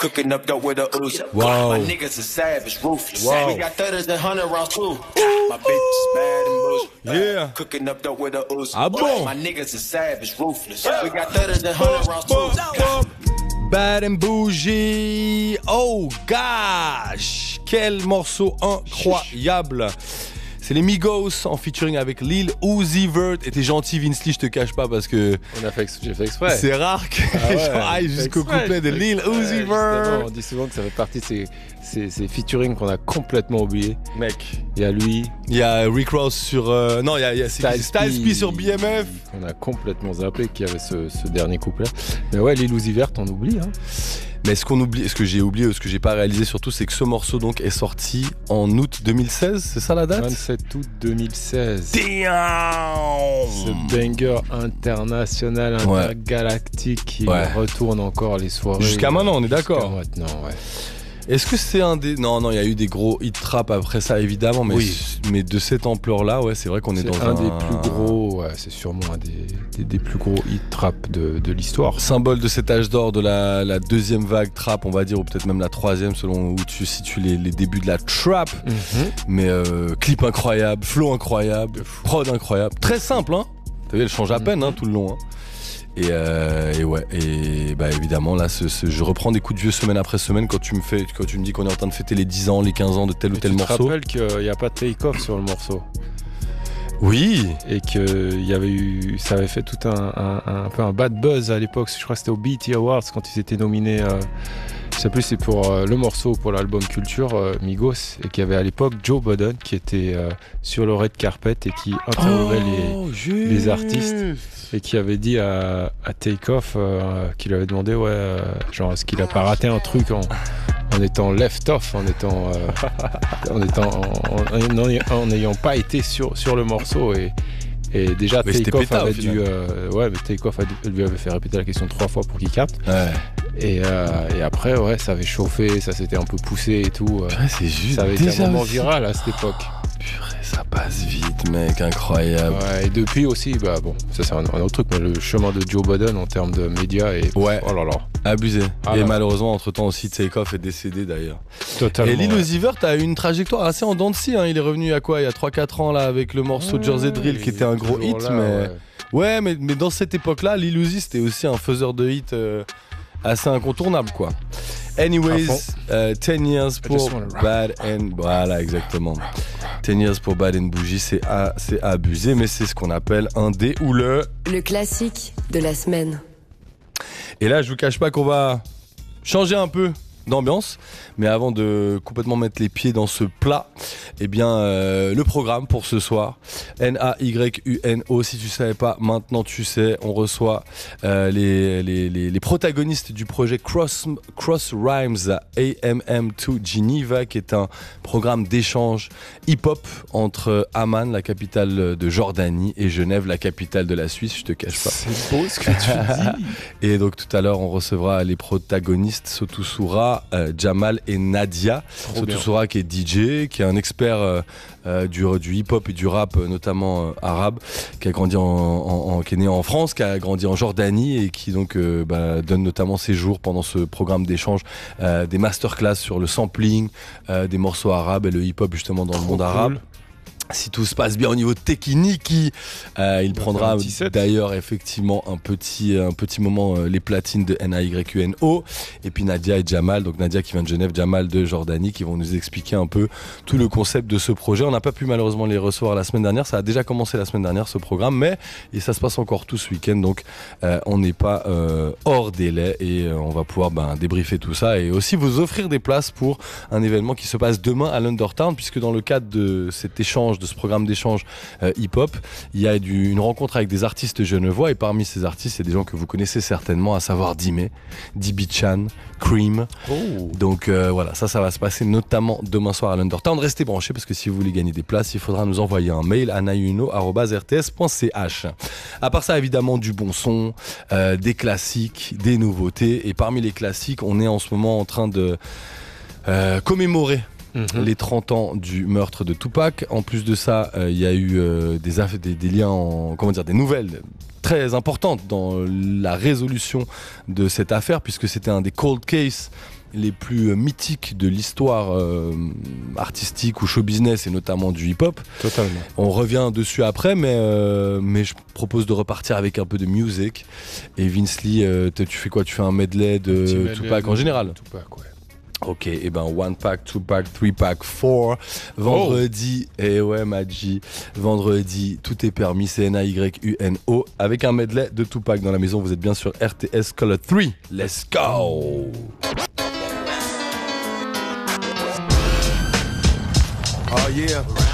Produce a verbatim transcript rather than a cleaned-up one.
Cooking up dope with a Uzi. Wow. My niggas are savage, ruthless. Wow. We got thudders and hundred rounds too. My bitch is bad and bougie. Yeah. Cooking up dope with a Uzi. Ah bon? My niggas are savage, ruthless. We got thudders and hundred rounds too. Bad and Bougie. Oh gosh, quel morceau incroyable. C'est les Migos en featuring avec Lil Uzi Vert. Et t'es gentil, Vince Lee, je te cache pas parce que On a fait, j'ai fait exprès. c'est rare que Ah ouais, les gens aillent jusqu'au exprès, couplet de Lil exprès, Uzi justement. Vert. On dit souvent que ça fait partie de ces, ces, ces featuring qu'on a complètement oubliés. Mec, Il y a lui, il y a Rick Ross sur. euh, non, il y a, il y a c'est qui, Styles P sur B M F. On a complètement zappé qu'il y avait ce, ce dernier couplet. Mais ouais, Lil Uzi Vert, on oublie. Hein. Mais ce qu'on oublie, ce que j'ai oublié, ou ce que j'ai pas réalisé surtout, c'est que ce morceau donc est sorti en août deux mille seize, c'est ça la date? vingt-sept août deux mille seize. Damn! Ce banger international, Ouais. intergalactique qui Ouais. retourne encore les soirées. Jusqu'à maintenant, on est d'accord. Jusqu'à maintenant, ouais. Est-ce que c'est un des... Non, non, il y a eu des gros hit trap après ça, évidemment, mais, Oui. mais de cette ampleur-là, ouais, c'est vrai qu'on est, C'est dans un, un... des plus gros, ouais, c'est sûrement un des, des, des plus gros hit trap de, de l'histoire. Symbole de cet âge d'or de la, la deuxième vague trap, on va dire, ou peut-être même la troisième, selon où tu situes les, les débuts de la trap. Mm-hmm. Mais euh, clip incroyable, flow incroyable, prod incroyable. Très simple, hein. T'as vu, elle change à peine, hein, tout le long, hein. Et, euh, et ouais, et bah évidemment là, ce, ce, je reprends des coups de vieux semaine après semaine quand tu me fais, quand tu me dis qu'on est en train de fêter les dix ans, les quinze ans de tel ou Et tel tu morceau. te rappelles qu'il n'y a pas de take-off sur le morceau Oui. et qu'il y avait eu, ça avait fait tout un, un, un, un peu un bad buzz à l'époque. Je crois que c'était au B E T Awards quand ils étaient nominés. Euh, je sais plus, c'est pour euh, le morceau pour l'album Culture euh, Migos, et qu'il y avait à l'époque Joe Budden qui était euh, sur le red carpet et qui interrogeait Oh, les, les artistes. Et qui avait dit à, à Takeoff, euh, qui lui avait demandé, ouais, euh, genre, est-ce qu'il a pas raté un truc en, en étant left off, en étant, euh, en étant, en n'ayant pas été sur sur le morceau, et et déjà mais Takeoff péta, avait au dû, euh, ouais, mais Takeoff lui avait fait répéter la question trois fois pour qu'il capte. Ouais. Et, euh, et après, ouais, ça avait chauffé, ça s'était un peu poussé et tout. Euh, Purée, c'est juste. ça avait été déjà un moment aussi. viral à cette époque. Purée, ça passe vite, mec, incroyable. Ouais, et depuis aussi, bah bon, ça c'est un, un autre truc, mais le chemin de Joe Budden en termes de médias est. Ouais. Oh là là. Abusé. Ah et là. malheureusement, entre temps aussi, Takeoff est décédé d'ailleurs. Totalement. Et Lil ouais. Uzi Vert a eu une trajectoire assez en dents de scie, hein. Il est revenu à quoi, il y a trois quatre ans là, avec le morceau Ouais, Jersey Drill qui était un gros toujours hit, là, mais. ouais. Ouais, mais, mais dans cette époque-là, Lil Uzi c'était aussi un faiseur de hits euh, assez incontournable, quoi. Anyways, À fond. euh, ten years pour just wanna rap. Bad and... Voilà, exactement. ten years pour Bad and Bougie, c'est à- c'est abusé, mais c'est ce qu'on appelle un dé ou le... Le classique de la semaine. Et là, je vous cache pas qu'on va changer un peu d'ambiance, mais avant de complètement mettre les pieds dans ce plat, eh bien euh, le programme pour ce soir, N A Y U N O, si tu savais pas, maintenant tu sais, on reçoit euh, les, les, les, les protagonistes du projet Cross, Cross Rhymes A M M deux Geneva, qui est un programme d'échange hip-hop entre Amman, la capitale de Jordanie, et Genève, la capitale de la Suisse, je te cache pas. C'est beau ce que tu dis. Et donc tout à l'heure, on recevra les protagonistes Sotou Soura, euh, Jamal et Nadia. Trop bien. Sotou Soura qui est D J, qui est un expert euh, euh, du, du hip-hop et du rap, euh, notamment euh, arabe, qui a grandi en, en, en- qui est né en France, qui a grandi en Jordanie et qui donc euh, bah, donne notamment ses jours pendant ce programme d'échange euh, des masterclass sur le sampling, euh, des morceaux arabes et le hip-hop justement dans le monde Trop arabe. cool. Si tout se passe bien au niveau technique, euh, il va prendra faire un petit set. d'ailleurs effectivement un petit, un petit moment euh, les platines de N A Y U N O, et puis Nadia et Jamal, donc Nadia qui vient de Genève, Jamal de Jordanie, qui vont nous expliquer un peu tout le concept de ce projet. On n'a pas pu malheureusement les recevoir la semaine dernière, ça a déjà commencé la semaine dernière ce programme, mais et ça se passe encore tout ce week-end, donc euh, on n'est pas euh, hors délai, et euh, on va pouvoir ben, débriefer tout ça et aussi vous offrir des places pour un événement qui se passe demain à l'Undertown, puisque dans le cadre de cet échange, de ce programme d'échange euh, hip-hop, il y a du, une rencontre avec des artistes genevois, et parmi ces artistes, c'est des gens que vous connaissez certainement, à savoir Dime, Dibi-chan, Cream. Oh. Donc euh, voilà, ça, ça va se passer notamment demain soir à l'Undertown. Restez branchés parce que si vous voulez gagner des places, il faudra nous envoyer un mail à nayuno arobase r t s point c h. À part ça, évidemment, du bon son, euh, des classiques, des nouveautés, et parmi les classiques, on est en ce moment en train de euh, commémorer Mhm. les trente ans du meurtre de Tupac. En plus de ça, il euh, y a eu euh, des, aff- des, des liens, en, comment dire, des nouvelles très importantes dans la résolution de cette affaire, puisque c'était un des cold cases les plus mythiques de l'histoire euh, artistique ou show business et notamment du hip-hop. Totalement. On revient dessus après, mais, euh, mais je propose de repartir avec un peu de music. Et Vince Lee, euh, tu fais quoi? Tu fais un medley de Petit medley Tupac de- en général? Tupac, ouais. Ok, et ben one pack, two pack, three pack, four. Vendredi, et ouais, Maji. Vendredi, tout est permis, c'est N A Y U N O. Avec un medley de Tupac dans la maison, vous êtes bien sur R T S Color trois. Let's go! Oh yeah.